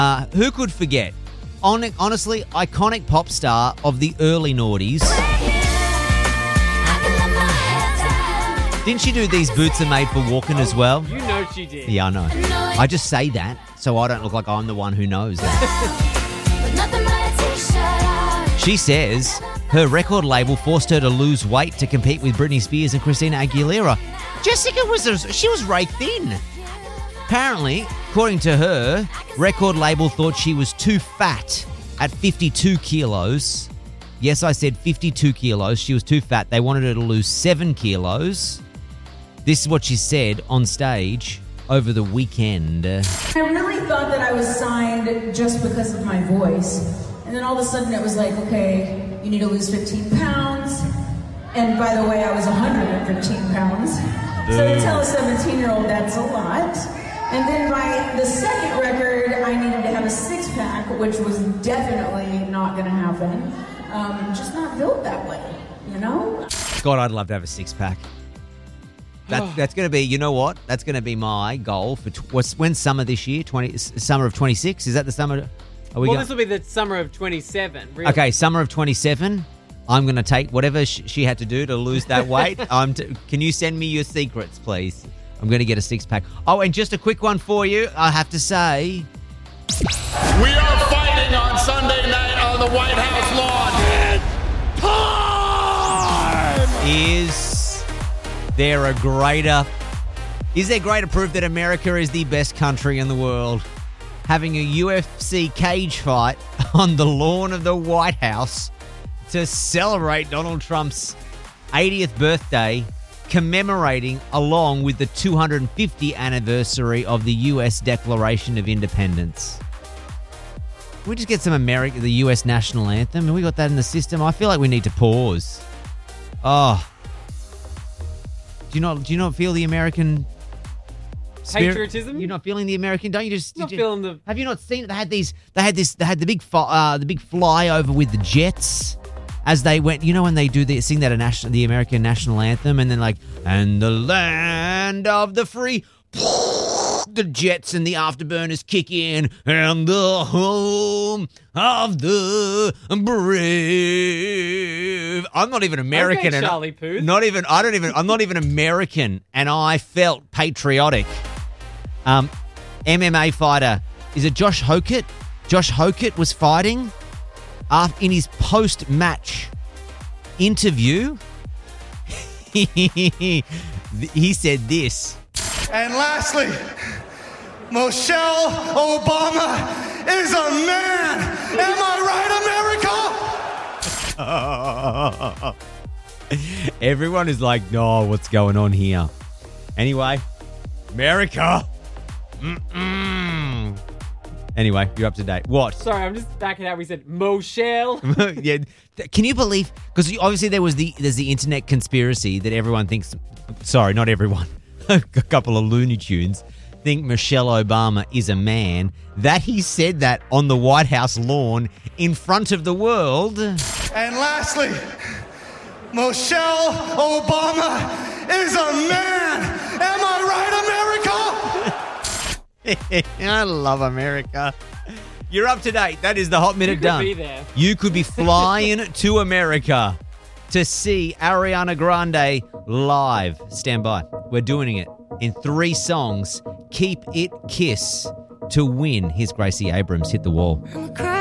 Who could forget? Honestly, iconic pop star of the early noughties. Didn't she do These Boots Are Made for Walking as well? You know she did. Yeah, I know. I just say that so I don't look like I'm the one who knows that. She says her record label forced her to lose weight to compete with Britney Spears and Christina Aguilera. Jessica she was raked thin. Apparently, according to her, record label thought she was too fat at 52 kilos. Yes, I said 52 kilos. She was too fat. They wanted her to lose 7 kilos. This is what she said on stage over the weekend. I really thought that I was signed just because of my voice. And then all of a sudden it was like, okay, you need to lose 15 pounds. And by the way, I was 115 pounds. So to tell a 17-year-old that's a lot. And then by the second record, I needed to have a six-pack, which was definitely not going to happen. Just not built that way, you know? God, I'd love to have a six-pack. That's going to be, you know what? That's going to be my goal for when's summer this year? Summer of 26? Is that the summer? This will be the summer of 27. Really. Okay, summer of 27. I'm going to take whatever she had to do to lose that weight. Can you send me your secrets, please? I'm going to get a six-pack. Oh, and just a quick one for you. I have to say, we are fighting on Sunday night on the White House lawn. Is there greater proof that America is the best country in the world? Having a UFC cage fight on the lawn of the White House to celebrate Donald Trump's 80th birthday, commemorating along with the 250th anniversary of the U.S. Declaration of Independence. Can we just get the U.S. national anthem? Have we got that in the system? I feel like we need to pause. Oh. Do you not feel the American spirit? Patriotism? You're not feeling the American? Don't you just? Not feeling the. Have you not seen it? They had the big flyover with the jets as they went. You know when they sing the American national anthem, and then and the land of the free. The jets and the afterburners kick in, and the home of the brave. I'm not even American. Okay, Charlie Puth. I'm not even American, and I felt patriotic. MMA fighter, is it Josh Hokett? Josh Hokett was fighting. In his post-match interview, he said this. And lastly, Michelle Obama is a man. Am I right, America? Everyone is like, no, what's going on here? Anyway, America. Anyway, you're up to date. What? Sorry, I'm just backing out. We said Michelle. Yeah. Can you believe? Because obviously there's the internet conspiracy that everyone thinks. Sorry, not everyone. A couple of Looney Tunes think Michelle Obama is a man, that he said that on the White House lawn in front of the world. And lastly, Michelle Obama is a man. Am I right, America? I love America. You're up to date. That is the Hot Minute done. You could be there. You could be flying to America to see Ariana Grande live. Stand by. We're doing it in 3 songs. Keep It Kiss to win. Here's Gracie Abrams. Hit the wall.